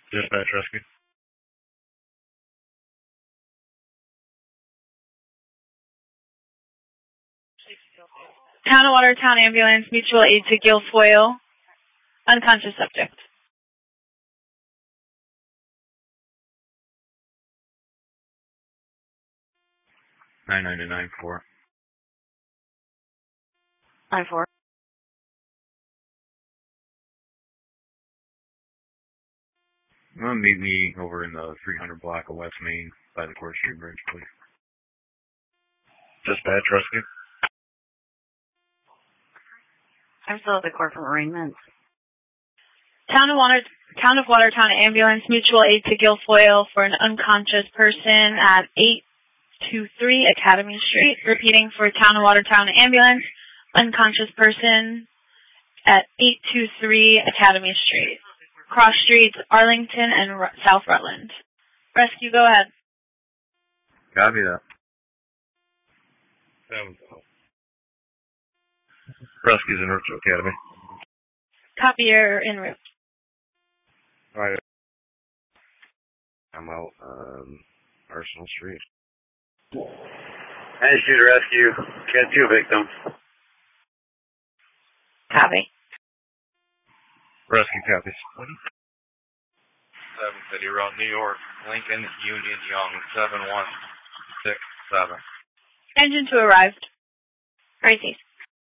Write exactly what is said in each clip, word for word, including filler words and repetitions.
Dispatch rescue. Town of Watertown ambulance, mutual aid to Guilfoyle. Unconscious subject. nine nine to nine four. nine four. Well, meet me over in the three hundred block of West Main by the Court Street Bridge, please. Dispatch rescue. I'm still at the court for arraignments. Town of Water, Town of Watertown ambulance, mutual aid to Guilfoyle for an unconscious person at eight two three Academy Street. Repeating for Town of Watertown ambulance, unconscious person at eight two three Academy Street. Cross streets, Arlington and R South Rutland. Rescue, go ahead. Copy that. Um, Rescue's en route to Academy. Copy, you're en route. Alright. I'm out on Arsenal Street. Hey, shooter rescue. Got two victims. Copy. Rescue copies. seven City Road, New York, Lincoln, Union, Young, seven one six seven. Engine two arrived. Crazy.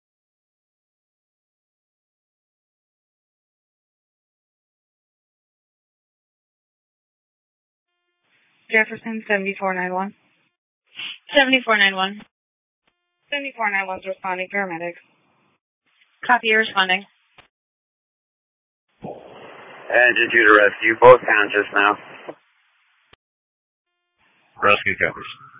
Jefferson, seventy-four ninety-one. seventy-four ninety-one. seventy-four ninety-one's responding, paramedics. Copy, you're responding. Engine two to rescue. Both conscious now. Rescue copies.